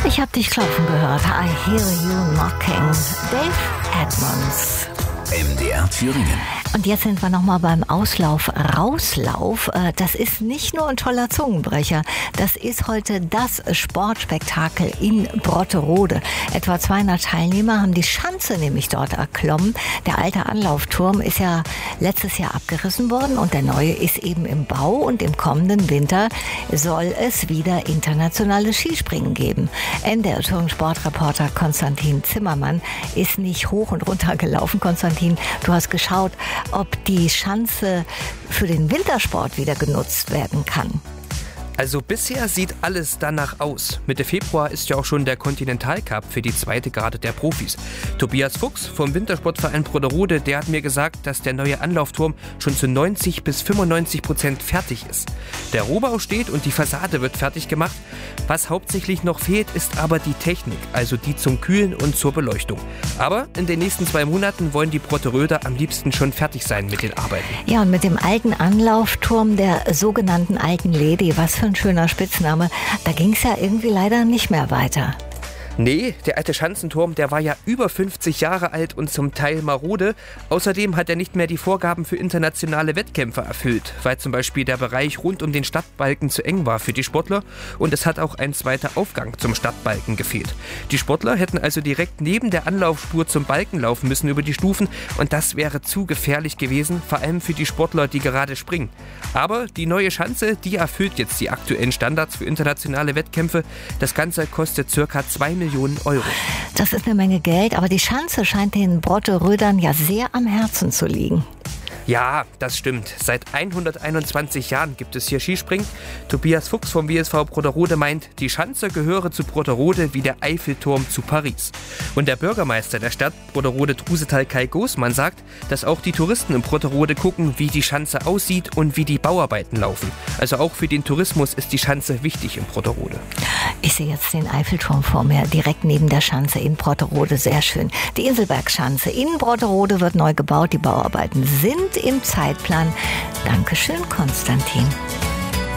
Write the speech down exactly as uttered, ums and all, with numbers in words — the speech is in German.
Ich hab dich klopfen gehört. I hear you knocking. Dave Edmunds. M D R Thüringen. Und jetzt sind wir nochmal beim Auslauf, Rauslauf. Das ist nicht nur ein toller Zungenbrecher. Das ist heute das Sportspektakel in Brotterode. Etwa zweihundert Teilnehmer haben die Schanze nämlich dort erklommen. Der alte Anlaufturm ist ja letztes Jahr abgerissen worden und der neue ist eben im Bau. Und im kommenden Winter soll es wieder internationales Skispringen geben. N D R Tourensportreporter Konstantin Zimmermann ist nicht hoch und runter gelaufen. Konstantin, du hast geschaut, ob die Schanze für den Wintersport wieder genutzt werden kann. Also bisher sieht alles danach aus. Mitte Februar ist ja auch schon der Continental Cup für die zweite Garde der Profis. Tobias Fuchs vom Wintersportverein Brotterode, der hat mir gesagt, dass der neue Anlaufturm schon zu neunzig bis fünfundneunzig Prozent fertig ist. Der Rohbau steht und die Fassade wird fertig gemacht. Was hauptsächlich noch fehlt, ist aber die Technik, also die zum Kühlen und zur Beleuchtung. Aber in den nächsten zwei Monaten wollen die Brotteröder am liebsten schon fertig sein mit den Arbeiten. Ja, und mit dem alten Anlaufturm der sogenannten Alten Lady, was für ein schöner Spitzname, da ging es ja irgendwie leider nicht mehr weiter. Nee, der alte Schanzenturm, der war ja über fünfzig Jahre alt und zum Teil marode. Außerdem hat er nicht mehr die Vorgaben für internationale Wettkämpfe erfüllt, weil zum Beispiel der Bereich rund um den Stadtbalken zu eng war für die Sportler und es hat auch ein zweiter Aufgang zum Stadtbalken gefehlt. Die Sportler hätten also direkt neben der Anlaufspur zum Balken laufen müssen über die Stufen und das wäre zu gefährlich gewesen, vor allem für die Sportler, die gerade springen. Aber die neue Schanze, die erfüllt jetzt die aktuellen Standards für internationale Wettkämpfe. Das Ganze kostet circa zwei Millionen Euro. Das ist eine Menge Geld, aber die Schanze scheint den Brotterödern ja sehr am Herzen zu liegen. Ja, das stimmt. Seit hunderteinundzwanzig Jahren gibt es hier Skispringen. Tobias Fuchs vom W S V Brotterode meint, die Schanze gehöre zu Brotterode wie der Eiffelturm zu Paris. Und der Bürgermeister der Stadt Brotterode-Trusetal Kai Gosmann sagt, dass auch die Touristen in Brotterode gucken, wie die Schanze aussieht und wie die Bauarbeiten laufen. Also auch für den Tourismus ist die Schanze wichtig in Brotterode. Ich sehe jetzt den Eiffelturm vor mir, direkt neben der Schanze in Brotterode. Sehr schön. Die Inselbergschanze in Brotterode wird neu gebaut. Die Bauarbeiten sind im Zeitplan. Dankeschön, Konstantin.